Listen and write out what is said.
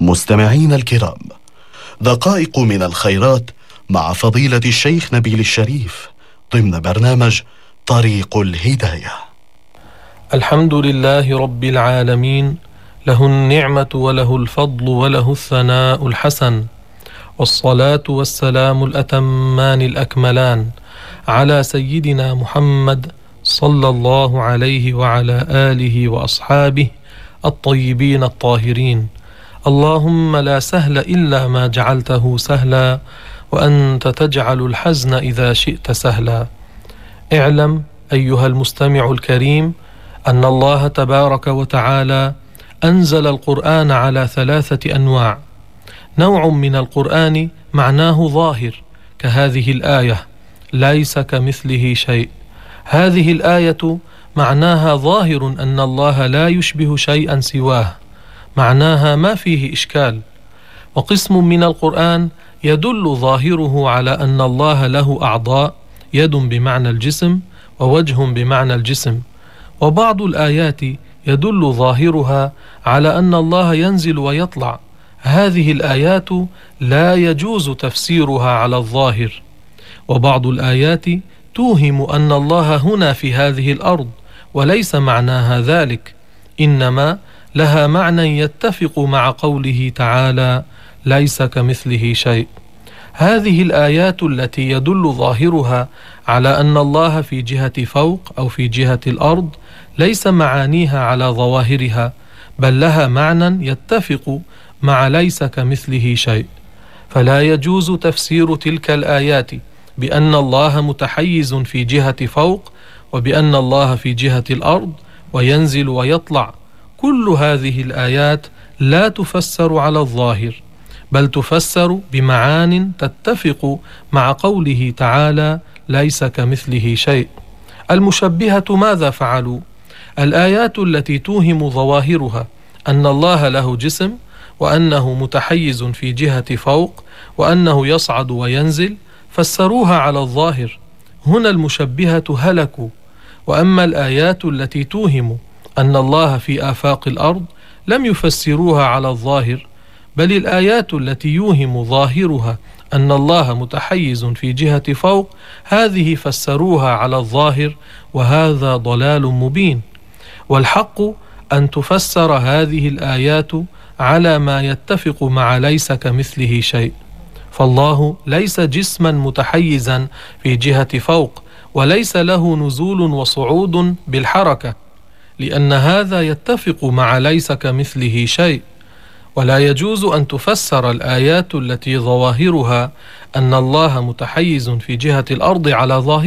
مستمعين الكرام، دقائق من الخيرات مع فضيلة الشيخ نبيل الشريف ضمن برنامج طريق الهداية. الحمد لله رب العالمين، له النعمة وله الفضل وله الثناء الحسن، والصلاة والسلام الأتمان الأكملان على سيدنا محمد صلى الله عليه وعلى آله وأصحابه الطيبين الطاهرين. اللهم لا سهل إلا ما جعلته سهلا، وأنت تجعل الحزن إذا شئت سهلا. اعلم أيها المستمع الكريم أن الله تبارك وتعالى أنزل القرآن على 3 أنواع. نوع من القرآن معناه ظاهر كهذه الآية: ليس كمثله شيء. هذه الآية معناها ظاهر أن الله لا يشبه شيئا سواه، معناها ما فيه إشكال. وقسم من القرآن يدل ظاهره على أن الله له أعضاء، يد بمعنى الجسم ووجه بمعنى الجسم. وبعض الآيات يدل ظاهرها على أن الله ينزل ويطلع. هذه الآيات لا يجوز تفسيرها على الظاهر. وبعض الآيات توهم أن الله هنا في هذه الأرض، وليس معناها ذلك، إنما لها معنى يتفق مع قوله تعالى: ليس كمثله شيء. هذه الآيات التي يدل ظاهرها على أن الله في جهة فوق أو في جهة الأرض ليس معانيها على ظواهرها، بل لها معنى يتفق مع ليس كمثله شيء. فلا يجوز تفسير تلك الآيات بأن الله متحيز في جهة فوق، وبأن الله في جهة الأرض وينزل ويطلع. كل هذه الآيات لا تفسر على الظاهر، بل تفسر بمعان تتفق مع قوله تعالى: ليس كمثله شيء. المشبهة ماذا فعلوا؟ الآيات التي توهم ظواهرها أن الله له جسم، وأنه متحيز في جهة فوق، وأنه يصعد وينزل، فسروها على الظاهر. هنا المشبهة هلكوا. وأما الآيات التي توهم أن الله في آفاق الأرض لم يفسروها على الظاهر، بل الآيات التي يوهم ظاهرها أن الله متحيز في جهة فوق هذه فسروها على الظاهر، وهذا ضلال مبين. والحق أن تفسر هذه الآيات على ما يتفق مع ليس كمثله شيء. فالله ليس جسما متحيزا في جهة فوق، وليس له نزول وصعود بالحركة، لأن هذا يتفق مع ليس كمثله شيء. ولا يجوز أن تفسر الآيات التي ظواهرها أن الله متحيز في جهة الأرض على ظاهرها،